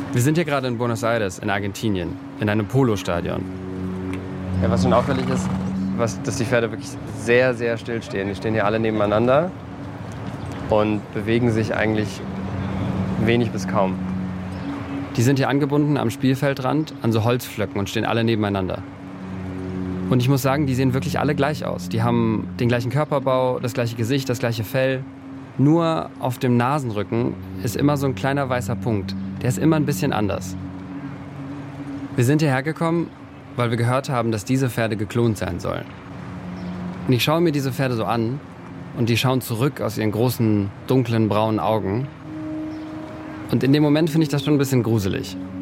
Wir sind hier gerade in Buenos Aires, in Argentinien, in einem Polostadion. Ja, was schon auffällig ist, dass die Pferde wirklich sehr, sehr still stehen. Die stehen hier alle nebeneinander und bewegen sich eigentlich wenig bis kaum. Die sind hier angebunden am Spielfeldrand an so Holzpflöcken und stehen alle nebeneinander. Und ich muss sagen, die sehen wirklich alle gleich aus. Die haben den gleichen Körperbau, das gleiche Gesicht, das gleiche Fell. Nur auf dem Nasenrücken ist immer so ein kleiner weißer Punkt. Der ist immer ein bisschen anders. Wir sind hierher gekommen, weil wir gehört haben, dass diese Pferde geklont sein sollen. Und ich schaue mir diese Pferde so an und die schauen zurück aus ihren großen, dunklen, braunen Augen. Und in dem Moment finde ich das schon ein bisschen gruselig.